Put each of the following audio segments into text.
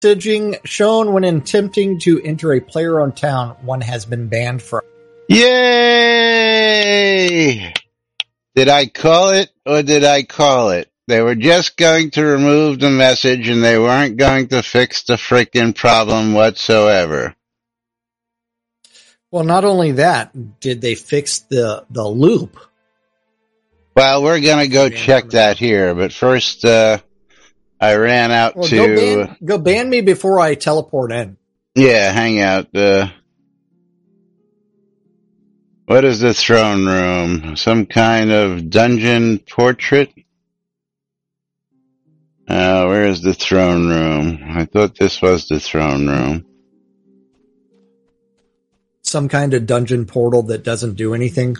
messaging shown when attempting to enter a player-owned town. One has been banned from. Yay! Did I call it or did I call it? They were just going to remove the message and they weren't going to fix the frickin' problem whatsoever. Well, not only that, did they fix the loop? Well, we're gonna go check that here, but first, I ran out Go ban me before I teleport in. Yeah, hang out. What is the throne room? Some kind of dungeon portrait? Where is the throne room? I thought this was the throne room. Some kind of dungeon portal that doesn't do anything.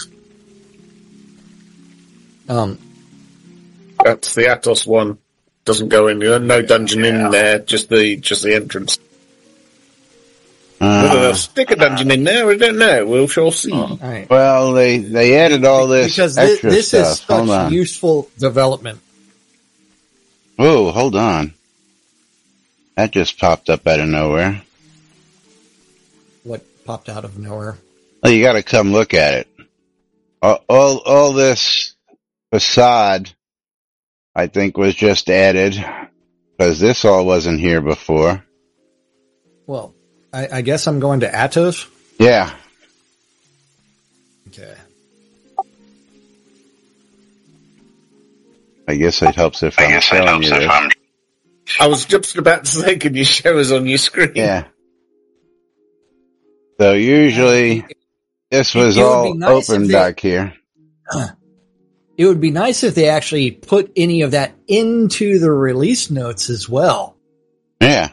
That's the Atos one. Doesn't go in. No dungeon in there. Just the entrance. Whether they'll stick a dungeon in there, I don't know. We'll sure see. Right. Well, they added all this because extra this stuff. is such useful development. Whoa, hold on. That just popped up out of nowhere. What popped out of nowhere? Well, you got to come look at it. All this facade, I think, was just added because this all wasn't here before. Well, I guess I'm going to Atos. Yeah. Okay. I guess it helps if I'm showing you this. I was just about to say, can you show us on your screen? Yeah. So usually this was all nice open back here. It would be nice if they actually put any of that into the release notes as well. Yeah.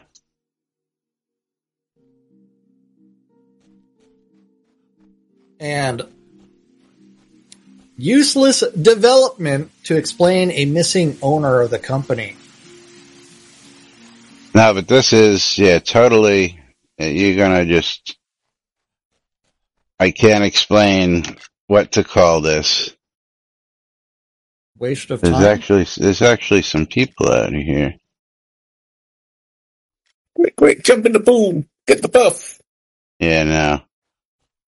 And useless development to explain a missing owner of the company. No, but this is, totally, you're gonna just, I can't explain what to call this. Waste of time. There's actually some people out here. Quick, jump in the pool. Get the buff. Yeah, no.